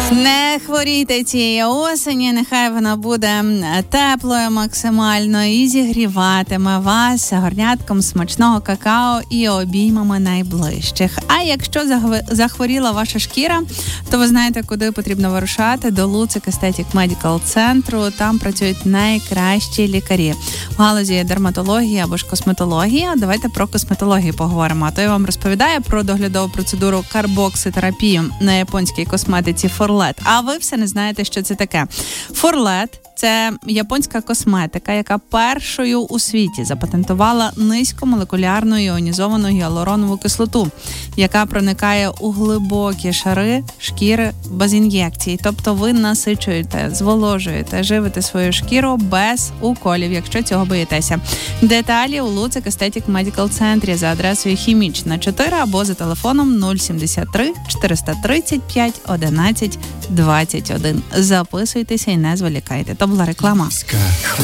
Не хворійте цієї осені, нехай вона буде теплою максимально і зігріватиме вас горнятком смачного какао і обіймами найближчих. А якщо захворіла ваша шкіра, то ви знаєте, куди потрібно вирушати. До Луцик Естетік Медикал Центру. Там працюють найкращі лікарі в галузі дерматології або ж косметології. Давайте про косметологію поговоримо. А то я вам розповідаю про доглядову процедуру карбокситерапію на японській косметиці Форлет. А ви все не знаєте, що це таке. Форлет – це японська косметика, яка першою у світі запатентувала низькомолекулярну іонізовану гіалуронову кислоту, яка проникає у глибокі шари шкіри без ін'єкцій. Тобто ви насичуєте, зволожуєте, живите свою шкіру без уколів, якщо цього боїтеся. Деталі у Луцик Естетік Медикал Центрі за адресою Хімічна, 4 або за телефоном 073 435 11 21. Записуйтеся і не зволікайте. То була реклама.